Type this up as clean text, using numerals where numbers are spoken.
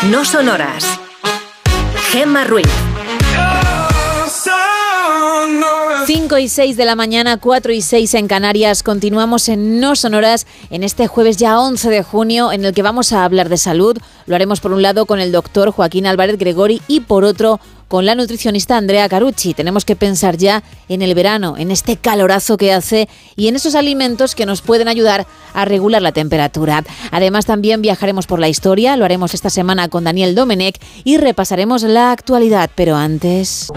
No Sonoras. Gemma Ruiz. 5 y 6 de la mañana, 4 y 6 en Canarias. Continuamos en No Sonoras en este jueves ya 11 de junio, en el que vamos a hablar de salud. Lo haremos por un lado con el doctor Joaquín Álvarez Gregori y por otro con la nutricionista Andrea Carucci. Tenemos que pensar ya en el verano, en este calorazo que hace y en esos alimentos que nos pueden ayudar a regular la temperatura. Además, también viajaremos por la historia, lo haremos esta semana con Daniel Domenech y repasaremos la actualidad. Pero antes...